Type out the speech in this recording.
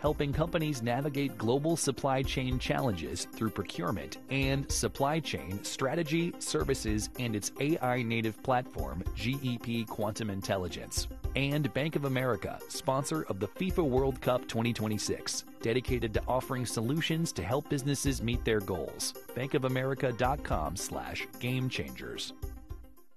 helping companies navigate global supply chain challenges through procurement and supply chain strategy, services, and its AI-native platform, GEP Quantum Intelligence. And Bank of America, sponsor of the FIFA World Cup 2026, dedicated to offering solutions to help businesses meet their goals. bankofamerica.com/gamechangers.